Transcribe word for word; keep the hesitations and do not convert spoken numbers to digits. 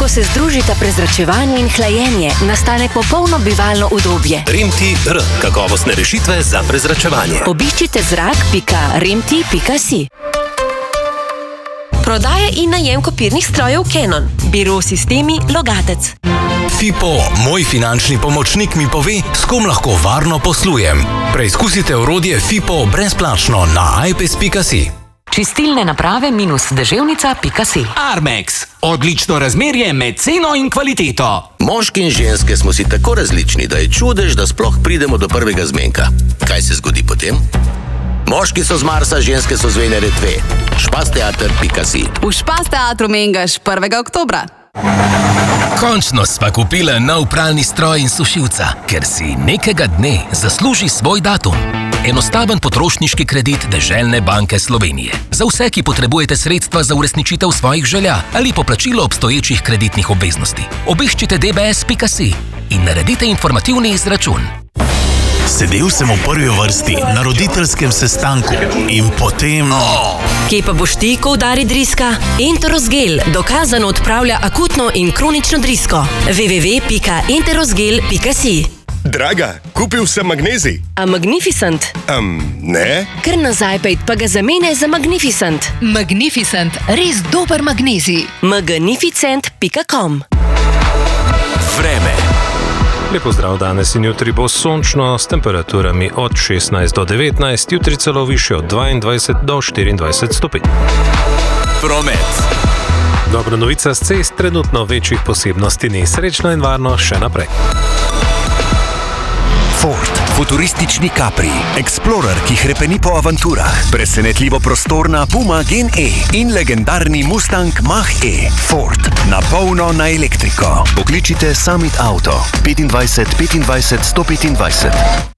Ko se združita prezračevanje in hlajenje, nastane popolno bivalno udobje. Rimti R. Kakovostne rešitve za prezračevanje. Obiščite zrak pika rimti pika si. Prodaja in najem kopirnih strojev Canon. Biro Sistemi Logatec. Fipo, moj finančni pomočnik, mi pove, s kom lahko varno poslujem. Preizkusite orodje Fipo brezplačno na i p e s pika si. Čistilne naprave minus deževnica pika si. Armex. Odlično razmerje med ceno in kvaliteto. Moški in ženske smo si tako različni, da je čudež, da sploh pridemo do prvega zmenka. Kaj se zgodi potem? Moški so z Marsa, ženske so z Venere dve. špasteater pika si. V Špasteatru mengaš prvega oktobra. Končno sva kupila nov pralni stroj in sušilca, ker si nekega dne zasluži svoj datum. Enostaven potrošniški kredit Deželne banke Slovenije. Za vse, ki potrebujete sredstva za uresničitev svojih želja ali poplačilo obstoječih kreditnih obveznosti. Obiščite d b s pika si in naredite informativni izračun. Sedel sem v prvi vrsti na roditeljskem sestanku in potem... Oh. Kje pa boš ti, ko udari driska? Enterosgel dokazano odpravlja akutno in kronično drisko. w w w pika enterosgel pika si. Draga, kupil sem magnezij. A Magnificent? Um, ne. Ker nazaj pejt pa ga zamene za Magnificent. Magnificent, res dober magnezij. magnificent pika com. Vreme. Lepo zdrav, danes in jutri bo sončno s temperaturami od šestnajst do devetnajst, jutri celo višje od dvaindvajset do štiriindvajset stopinj. Promet. Dobra novica s cest, trenutno večjih posebnosti ni. Srečno in varno še naprej. Ford, futuristični Capri, Explorer, ki hrepeni po avanturah, presenetljivo prostorna Puma Gen E in legendarni Mustang Mach-E. Ford, na polno na elektriko. Pokličite Summit Auto petindvajset petindvajset sto petindvajset.